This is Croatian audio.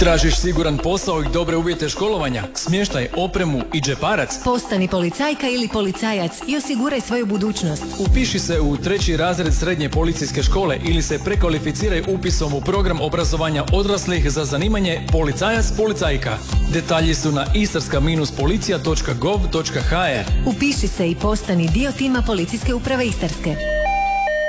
Tražiš siguran posao i dobre uvjete školovanja, smještaj, opremu i džeparac? Postani policajka ili policajac i osiguraj svoju budućnost. Upiši se u 3. razred srednje policijske škole ili se prekvalificiraj upisom u program obrazovanja odraslih za zanimanje policajac-policajka. Detalji su na istarska-policija.gov.hr. Upiši se i postani dio tima Policijske uprave Istarske.